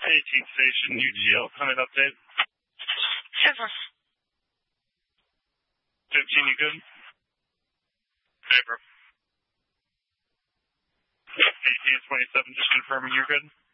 18th Station, UGL, comment update. 10-4. 15, you good? Paper. 18 27, just confirming you're good.